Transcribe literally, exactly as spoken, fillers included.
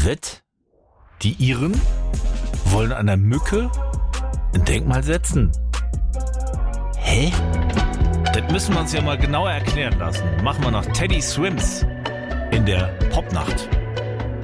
Was? Die Iren wollen einer Mücke ein Denkmal setzen? Hä? Das müssen wir uns ja mal genauer erklären lassen. Machen wir noch Teddy Swims in der Popnacht.